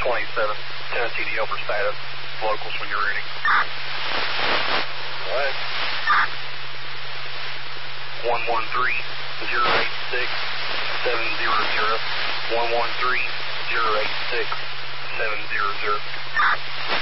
27, Tennessee to Yelper status. Locals when you're ready. What? 113-086-700. 113-086-700.